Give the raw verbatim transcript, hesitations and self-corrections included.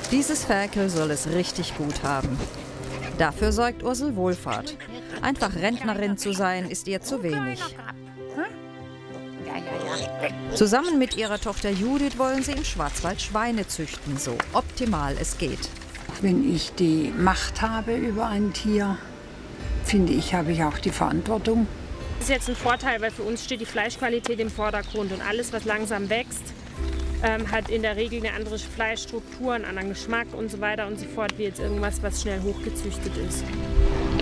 Dieses Ferkel soll es richtig gut haben. Dafür sorgt Ursel Wohlfahrt. Einfach Rentnerin zu sein, ist ihr zu wenig. Zusammen mit ihrer Tochter Judith wollen sie im Schwarzwald Schweine züchten, so optimal es geht. Wenn ich die Macht habe über ein Tier, finde ich, habe ich auch die Verantwortung. Das ist jetzt ein Vorteil, weil für uns steht die Fleischqualität im Vordergrund und alles, was langsam wächst, ähm, hat in der Regel eine andere Fleischstruktur, einen anderen Geschmack und so weiter und so fort, wie jetzt irgendwas, was schnell hochgezüchtet ist.